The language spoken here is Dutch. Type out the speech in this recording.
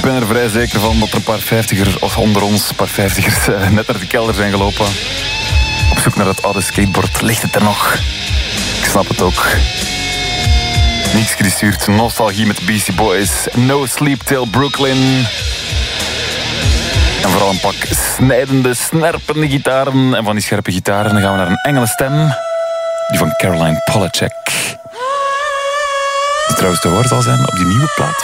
ben er vrij zeker van dat er een paar vijftigers, of onder ons, een paar vijftigers net naar de kelder zijn gelopen. Op zoek naar dat oude skateboard. Ligt het er nog? Ik snap het ook. Niks gestuurd. Nostalgie met Beastie Boys. No Sleep Till Brooklyn. En vooral een pak snijdende, snerpende gitaren. En van die scherpe gitaren dan gaan we naar een engelenstem. Die van Caroline Polachek. Die trouwens te horen zal zijn op die nieuwe plaat